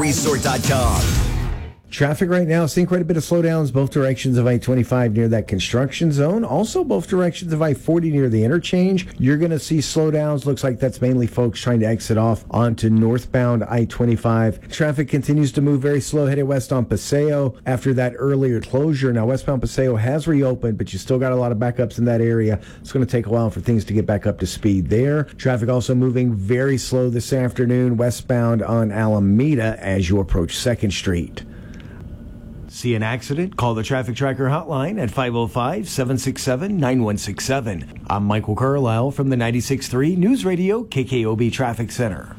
Resort.com. Traffic right now, seeing quite a bit of slowdowns both directions of I-25 near that construction zone. Also, both directions of I-40 near the interchange. You're going to see slowdowns. Looks like that's mainly folks trying to exit off onto northbound I-25. Traffic continues to move very slow headed west on Paseo after that earlier closure. Now, westbound Paseo has reopened, but you still got a lot of backups in that area. It's going to take a while for things to get back up to speed there. Traffic also moving very slow this afternoon westbound on Alameda as you approach 2nd Street. See an accident? Call the Traffic Tracker hotline at 505-767-9167. I'm Michael Carlisle from the 96.3 News Radio KKOB Traffic Center.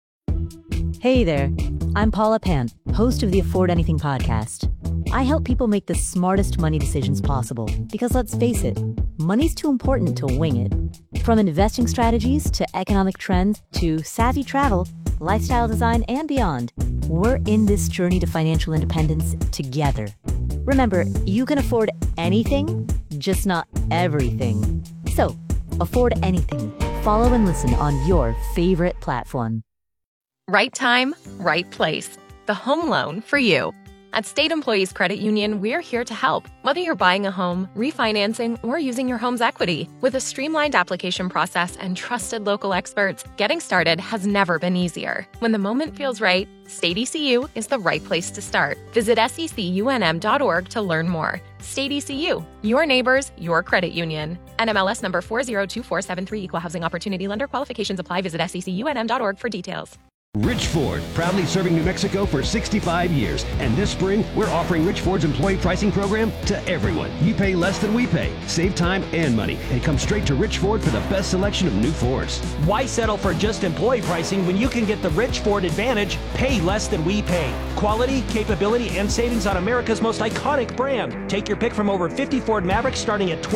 Hey there, I'm Paula Pan, host of the Afford Anything podcast. I help people make the smartest money decisions possible because let's face it, money's too important to wing it. From investing strategies to economic trends to savvy travel, lifestyle design, and beyond, we're in this journey to financial independence together. Remember, you can afford anything, just not everything. So, afford anything. Follow and listen on your favorite platform. Right time, right place. The home loan for you. At State Employees Credit Union, we're here to help. Whether you're buying a home, refinancing, or using your home's equity. With a streamlined application process and trusted local experts, getting started has never been easier. When the moment feels right, State ECU is the right place to start. Visit secunm.org to learn more. State ECU, your neighbors, your credit union. NMLS number 402473, Equal Housing Opportunity Lender. Qualifications apply. Visit secunm.org for details. Rich Ford, proudly serving New Mexico for 65 years. And this spring, we're offering Rich Ford's employee pricing program to everyone. You pay less than we pay. Save time and money. And come straight to Rich Ford for the best selection of new Fords. Why settle for just employee pricing when you can get the Rich Ford Advantage, pay less than we pay? Quality, capability, and savings on America's most iconic brand. Take your pick from over 50 Ford Mavericks starting at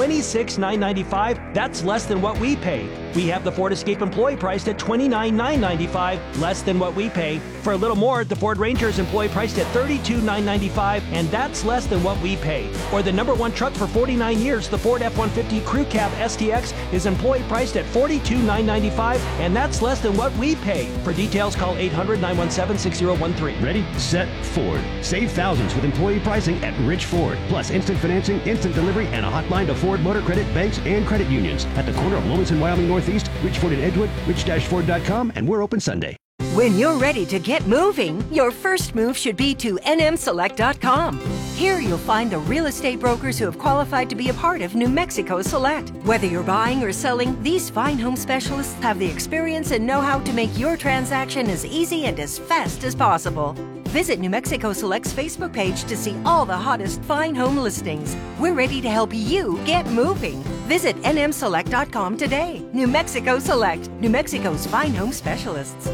$26,995. That's less than what we pay. We have the Ford Escape employee priced at $29,995, less than what we pay. For a little more, the Ford Ranger is employee priced at $32,995, and that's less than what we pay. Or the number one truck for 49 years, the Ford F-150 Crew Cab STX is employee priced at $42,995, and that's less than what we pay. For details, call 800-917-6013. Ready, set, Ford. Save thousands with employee pricing at Rich Ford. Plus instant financing, instant delivery, and a hotline to Ford Motor Credit, banks, and credit unions. At the corner of Lomas and Wyoming Northeast, Rich Ford in Edgewood, rich-ford.com, and we're open Sunday. When you're ready to get moving, your first move should be to nmselect.com. Here you'll find the real estate brokers who have qualified to be a part of New Mexico Select. Whether you're buying or selling, these fine home specialists have the experience and know-how to make your transaction as easy and as fast as possible. Visit New Mexico Select's Facebook page to see all the hottest fine home listings. We're ready to help you get moving. Visit nmselect.com today. New Mexico Select, New Mexico's fine home specialists.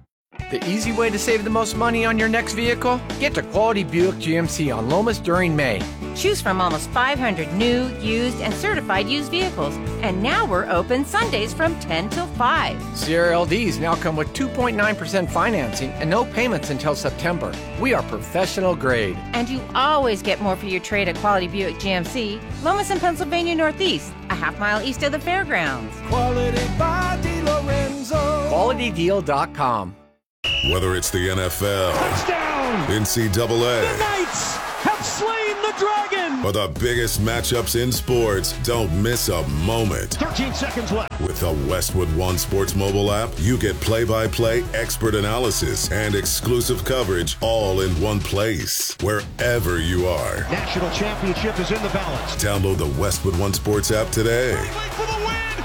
The easy way to save the most money on your next vehicle? Get to Quality Buick GMC on Lomas during May. Choose from almost 500 new, used, and certified used vehicles. And now we're open Sundays from 10 till 5. CRLDs now come with 2.9% financing and no payments until September. We are professional grade. And you always get more for your trade at Quality Buick GMC, Lomas and Pennsylvania Northeast, a half-mile east of the fairgrounds. Quality by DiLorenzo. QualityDeal.com. Whether it's the NFL, touchdown, NCAA, the Knights have slain the dragon, or the biggest matchups in sports, don't miss a moment. 13 seconds left. With the Westwood One Sports mobile app, you get play-by-play expert analysis and exclusive coverage all in one place, wherever you are. National championship is in the balance. Download the Westwood One Sports app today. For the win.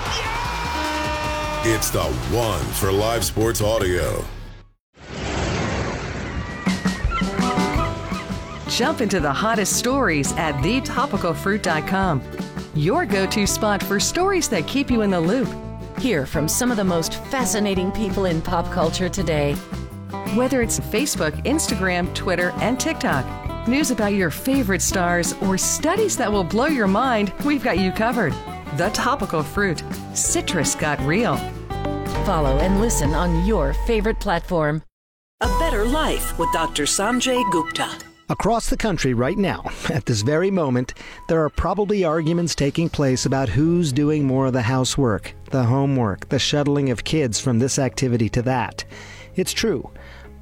Yeah! It's the one for live sports audio. Jump into the hottest stories at thetopicalfruit.com. Your go-to spot for stories that keep you in the loop. Hear from some of the most fascinating people in pop culture today. Whether it's Facebook, Instagram, Twitter, and TikTok, news about your favorite stars, or studies that will blow your mind, we've got you covered. The Topical Fruit. Citrus got real. Follow and listen on your favorite platform. A Better Life with Dr. Sanjay Gupta. Across the country right now, at this very moment, there are probably arguments taking place about who's doing more of the housework, the homework, the shuttling of kids from this activity to that. It's true.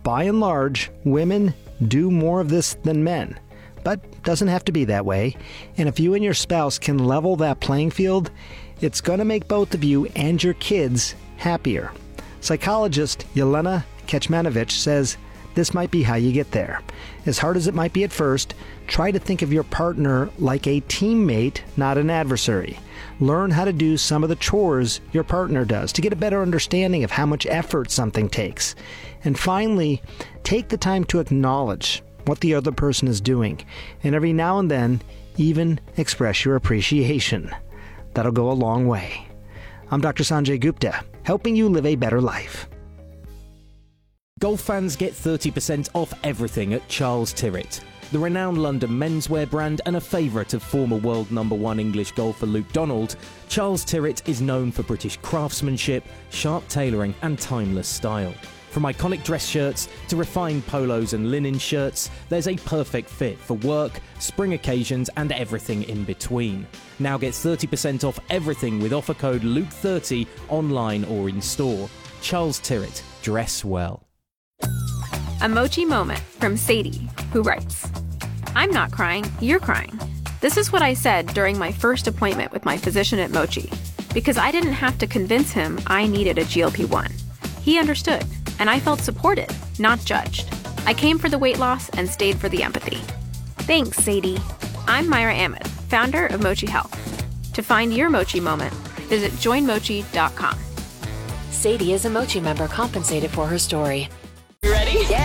by and large, women do more of this than men. But doesn't have to be that way. And if you and your spouse can level that playing field, it's going to make both of you and your kids happier. Psychologist Yelena Kecmanovic says this might be how you get there. As hard as it might be at first, try to think of your partner like a teammate, not an adversary. Learn how to do some of the chores your partner does to get a better understanding of how much effort something takes. And finally, take the time to acknowledge what the other person is doing, and every now and then, even express your appreciation. That'll go a long way. I'm Dr. Sanjay Gupta, helping you live a better life. Golf fans get 30% off everything at Charles Tyrwhitt. The renowned London menswear brand and a favourite of former world #1 English golfer Luke Donald, Charles Tyrwhitt is known for British craftsmanship, sharp tailoring and timeless style. From iconic dress shirts to refined polos and linen shirts, there's a perfect fit for work, spring occasions and everything in between. Now get 30% off everything with offer code Luke30 online or in store. Charles Tyrwhitt, dress well. A Mochi moment from Sadie, who writes, I'm not crying, you're crying. This is what I said during my first appointment with my physician at Mochi, because I didn't have to convince him I needed a GLP-1. He understood, and I felt supported, not judged. I came for the weight loss and stayed for the empathy. Thanks, Sadie. I'm Myra Ahmed, founder of Mochi Health. To find your Mochi moment, visit joinmochi.com. Sadie is a Mochi member compensated for her story. You ready? Yeah.